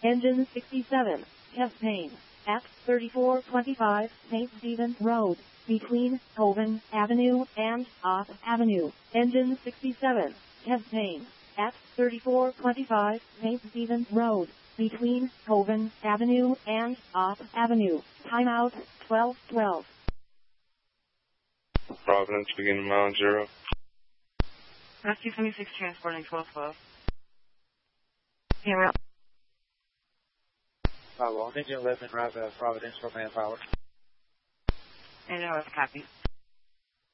Engine 67, test main, at 3425 St. Stephen Road, between Colvin Avenue and Opp Avenue. Engine 67, test main, at 3425 St. Stephen Road, between Colvin Avenue and Opp Avenue. Timeout 12:12. Providence, beginning Mount 0. Rescue 76 transporting 1212. Camera. Engine 11, right Providence for manpower. And copy.